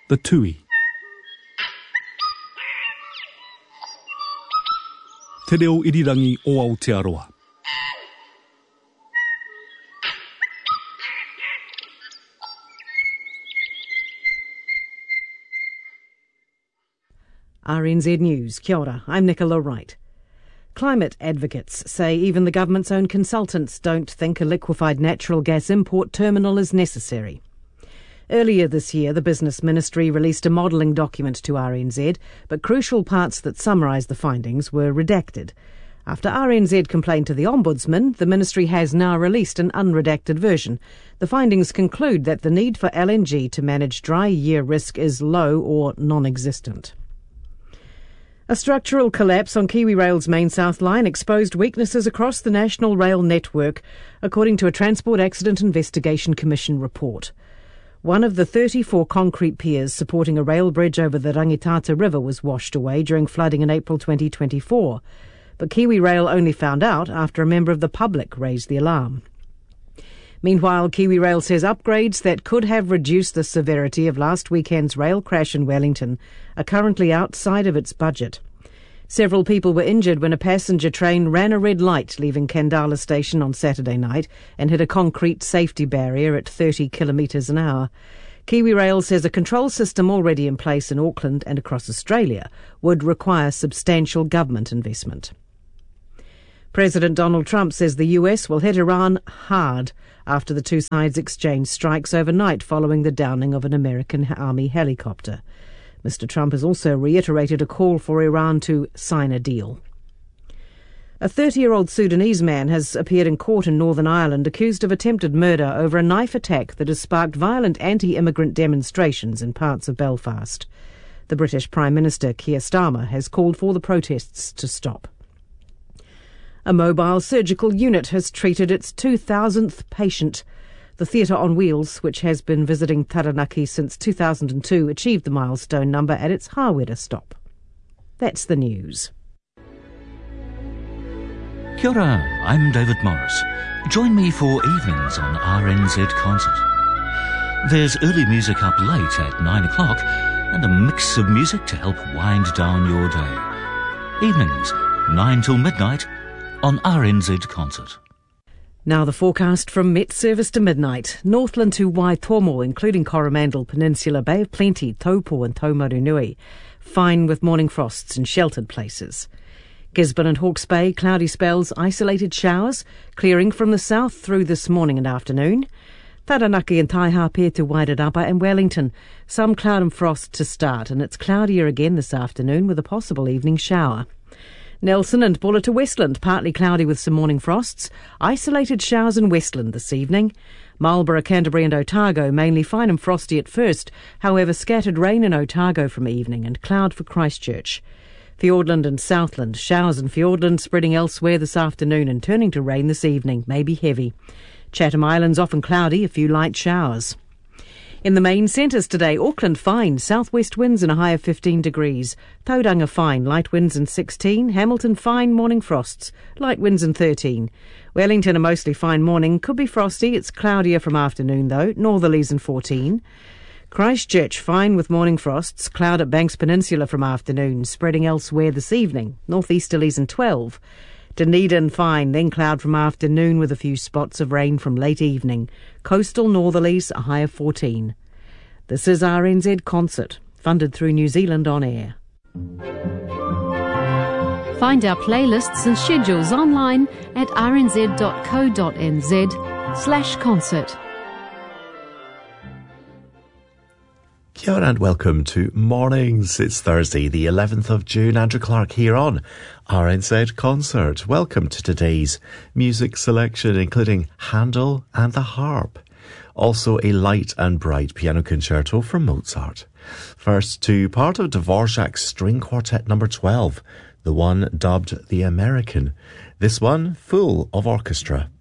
The Tui. Te reo irirangi o Aotearoa. RNZ News. Kia ora, I'm Nicola Wright. Climate advocates say even the government's own consultants don't think a liquefied natural gas import terminal is necessary. Earlier this year, the Business Ministry released a modelling document to RNZ, but crucial parts that summarise the findings were redacted. After RNZ complained to the Ombudsman, the Ministry has now released an unredacted version. The findings conclude that the need for LNG to manage dry year risk is low or non-existent. A structural collapse on KiwiRail's Main South Line exposed weaknesses across the national rail network, according to a Transport Accident Investigation Commission report. One of the 34 concrete piers supporting a rail bridge over the Rangitata River was washed away during flooding in April 2024, but KiwiRail only found out after a member of the public raised the alarm. Meanwhile, KiwiRail says upgrades that could have reduced the severity of last weekend's rail crash in Wellington are currently outside of its budget. Several people were injured when a passenger train ran a red light leaving Kandala station on Saturday night and hit a concrete safety barrier at 30 kilometres an hour. KiwiRail says a control system already in place in Auckland and across Australia would require substantial government investment. President Donald Trump says the US will hit Iran hard after the two sides exchanged strikes overnight following the downing of an American Army helicopter. Mr. Trump has also reiterated a call for Iran to sign a deal. A 30-year-old Sudanese man has appeared in court in Northern Ireland accused of attempted murder over a knife attack that has sparked violent anti-immigrant demonstrations in parts of Belfast. The British Prime Minister Keir Starmer has called for the protests to stop. A mobile surgical unit has treated its 2,000th patient. The Theatre on Wheels, which has been visiting Taranaki since 2002, achieved the milestone number at its Hawera stop. That's the news. Kia ora, I'm David Morris. Join me for evenings on RNZ Concert. There's early music up late at 9 o'clock and a mix of music to help wind down your day. Evenings, 9 till midnight, on RNZ Concert. Now the forecast from Met Service to midnight. Northland to Waitomo, including Coromandel Peninsula, Bay of Plenty, Taupo and Taumarunui. Fine with morning frosts in sheltered places. Gisborne and Hawke's Bay, cloudy spells, isolated showers, clearing from the south through this morning and afternoon. Taranaki and Taihape to Wairarapa and Wellington. Some cloud and frost to start, and it's cloudier again this afternoon with a possible evening shower. Nelson and Buller to Westland, partly cloudy with some morning frosts. Isolated showers in Westland this evening. Marlborough, Canterbury and Otago, mainly fine and frosty at first. However, scattered rain in Otago from evening and cloud for Christchurch. Fiordland and Southland, showers in Fiordland spreading elsewhere this afternoon and turning to rain this evening, maybe heavy. Chatham Islands often cloudy, a few light showers. In the main centres today, Auckland fine, southwest winds and a high of 15 degrees. Tauranga fine, light winds and 16. Hamilton fine, morning frosts, light winds and 13. Wellington a mostly fine morning, could be frosty, it's cloudier from afternoon though, northerlies and 14. Christchurch fine with morning frosts, cloud at Banks Peninsula from afternoon, spreading elsewhere this evening, northeasterlies and 12. Dunedin fine, then cloud from afternoon with a few spots of rain from late evening. Coastal northerlies, a high of 14. This is RNZ Concert, funded through New Zealand On Air. Find our playlists and schedules online at rnz.co.nz/concert. Kia ora and welcome to Mornings. It's Thursday, the 11th of June. Andrew Clark here on RNZ Concert. Welcome to today's music selection, including Handel and the harp. Also a light and bright piano concerto from Mozart. First to part of Dvorak's String Quartet number 12, the one dubbed the American. This one full of orchestra.